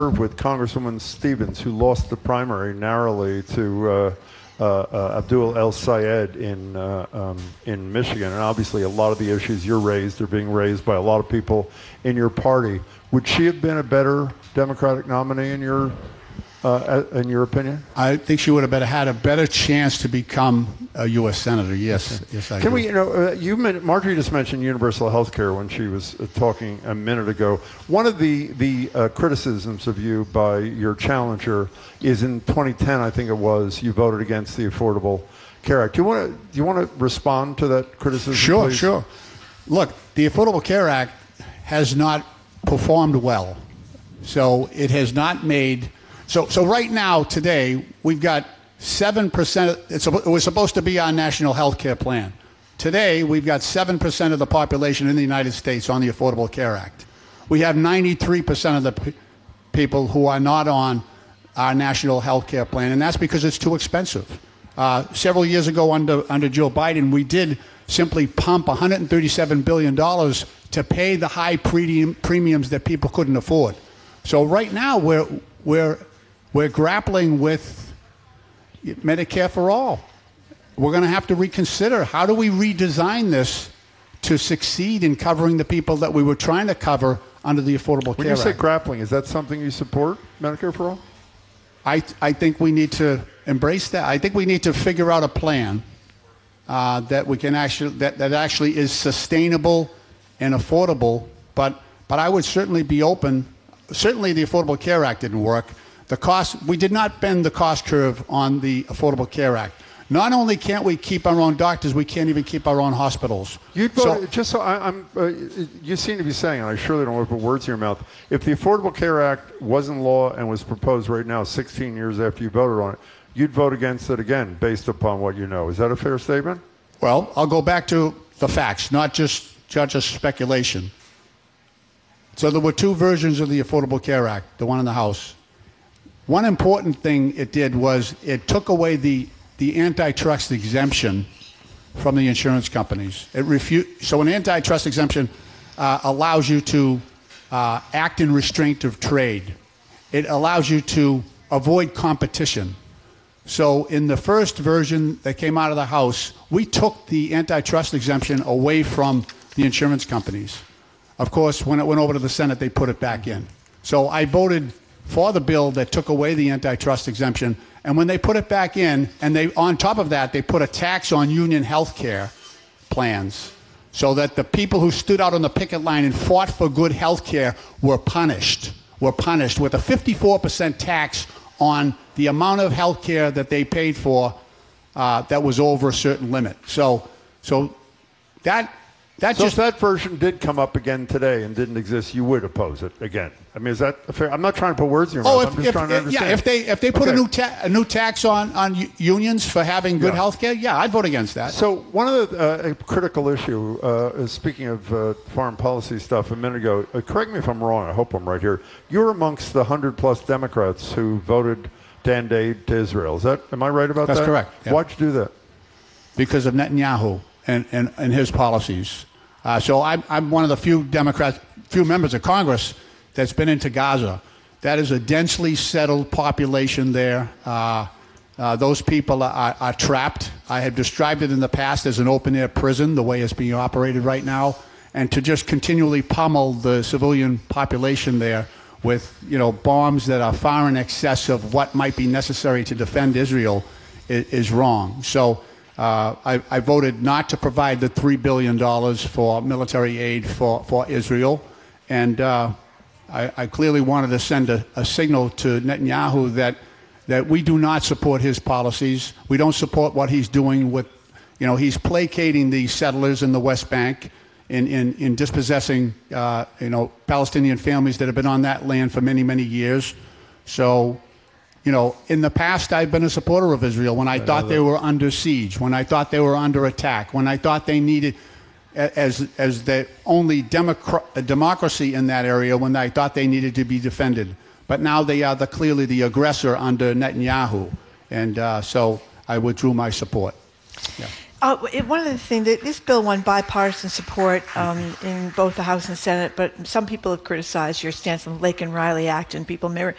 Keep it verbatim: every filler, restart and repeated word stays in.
with Congresswoman Stevens, who lost the primary narrowly to uh, uh, uh, Abdul El Sayed in uh, um, in Michigan, and obviously a lot of the issues you're raised are being raised by a lot of people in your party. Would she have been a better Democratic nominee in your uh, in your opinion? I think she would have better had a better chance to become a U S senator. Yes, okay. yes, I Can do. we? You know, uh, you Marjorie just mentioned universal health care when she was uh, talking a minute ago. One of the the uh, criticisms of you by your challenger is in twenty ten, I think it was, you voted against the Affordable Care Act. Do you want to do you want to respond to that criticism? Sure, please? sure. Look, the Affordable Care Act has not performed well, so it has not made. So, so right now, today, we've got seven percent. It's, it was supposed to be our national health care plan. Today, we've got seven percent of the population in the United States on the Affordable Care Act. We have ninety-three percent of the p- people who are not on our national health care plan, and that's because it's too expensive. Uh, several years ago, under, under Joe Biden, we did simply pump one hundred thirty-seven billion dollars to pay the high premium, premiums that people couldn't afford. So right now, we're, we're We're grappling with Medicare for all. We're going to have to reconsider, how do we redesign this to succeed in covering the people that we were trying to cover under the Affordable When Care you say Act? grappling, is that something you support, Medicare for all? I, I think we need to embrace that. I think we need to figure out a plan uh, that we can actually that, that actually is sustainable and affordable. But but I would certainly be open. Certainly, the Affordable Care Act didn't work. The cost, we did not bend the cost curve on the Affordable Care Act. Not only can't we keep our own doctors, we can't even keep our own hospitals. You'd vote, so, just so I, I'm, uh, you seem to be saying, and I surely don't want to put words in your mouth, if the Affordable Care Act was in law and was proposed right now, sixteen years after you voted on it, you'd vote against it again, based upon what you know. Is that a fair statement? Well, I'll go back to the facts, not just, just speculation. So there were two versions of the Affordable Care Act, the one in the House. One important thing it did was it took away the, the antitrust exemption from the insurance companies. It refu- so an antitrust exemption uh, allows you to uh, act in restraint of trade. It allows you to avoid competition. So in the first version that came out of the House, we took the antitrust exemption away from the insurance companies. Of course, when it went over to the Senate, they put it back in. So I voted for the bill that took away the antitrust exemption, and when they put it back in, and they on top of that, they put a tax on union health care plans, so that the people who stood out on the picket line and fought for good health care were punished, were punished with a fifty-four percent tax on the amount of health care that they paid for uh, that was over a certain limit. So, so that That so just, if that version did come up again today and didn't exist, you would oppose it again. I mean, is that a fair? I'm not trying to put words in your oh, mouth. if, I'm just if, trying to if, understand. yeah, if they if they put okay. a new ta- a new tax on on u- unions for having good Yeah. health care, yeah, I'd vote against that. So one of the uh, a critical issue, uh, is speaking of uh, foreign policy stuff a minute ago, uh, correct me if I'm wrong, I hope I'm right here, you're amongst the one hundred plus Democrats who voted to end aid to Israel. Is that, am I right about That's that? correct, yeah. Why'd you do that? Because of Netanyahu and, and, and his policies. Uh, so I'm, I'm one of the few Democrats, few members of Congress that's been into Gaza. That is a densely settled population there. Uh, uh, those people are, are, are trapped. I have described it in the past as an open-air prison, the way it's being operated right now. And to just continually pummel the civilian population there with, you know, bombs that are far in excess of what might be necessary to defend Israel is, is wrong. So uh, I, I voted not to provide the three billion dollars for military aid for, for Israel. And uh, I, I clearly wanted to send a, a signal to Netanyahu that that we do not support his policies. We don't support what he's doing with, you know, he's placating the settlers in the West Bank in, in, in dispossessing, uh, you know, Palestinian families that have been on that land for many, many years. So, you know, in the past, I've been a supporter of Israel when I, I thought they were under siege, when I thought they were under attack, when I thought they needed, as, as the only democra- democracy in that area, when I thought they needed to be defended. But now they are the, clearly the aggressor under Netanyahu. And uh, so I withdrew my support. Yeah. Uh, it, one of the things that this bill won bipartisan support um, in both the House and Senate, but some people have criticized your stance on the Lake and Riley Act, and people may